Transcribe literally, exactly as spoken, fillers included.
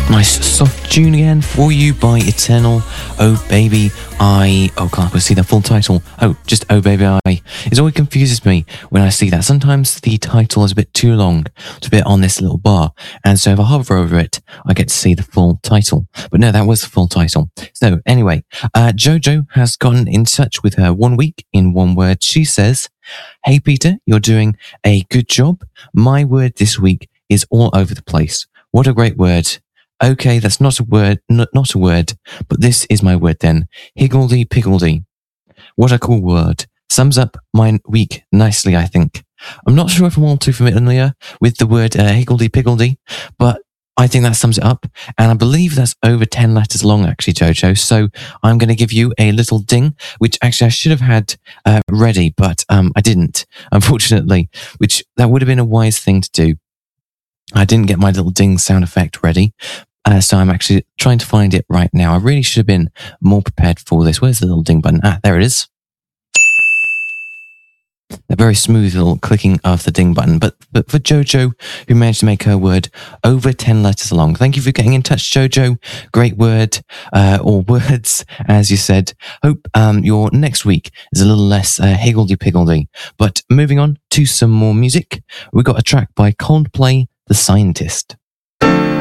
Nice soft tune again for you by Eternal. Oh Baby I. Oh, can't I see the full title? Oh, just Oh Baby I. It always confuses me when I see that. Sometimes the title is a bit too long to fit on this little bar, and so if I hover over it, I get to see the full title. But no, that was the full title. So anyway, uh, Jojo has gotten in touch with her one week in one word. She says, "Hey Peter, you're doing a good job. My word this week is all over the place. What a great word. Okay, that's not a word, n- not a word, but this is my word then. Higgledy-piggledy. What a cool word. Sums up my week nicely, I think. I'm not sure if I'm all too familiar with the word uh, higgledy-piggledy, but I think that sums it up. And I believe that's over ten letters long, actually, Jojo. So I'm going to give you a little ding, which actually I should have had uh, ready, but um, I didn't, unfortunately, which that would have been a wise thing to do. I didn't get my little ding sound effect ready. Uh, so I'm actually trying to find it right now. I really should have been more prepared for this. Where's the little ding button? Ah, there it is. A very smooth little clicking of the ding button. But, but for Jojo, who managed to make her word over ten letters long. Thank you for getting in touch, Jojo. Great word, uh, or words, as you said. Hope um, your next week is a little less uh, higgledy-piggledy. But moving on to some more music. We've got a track by Coldplay, The Scientist.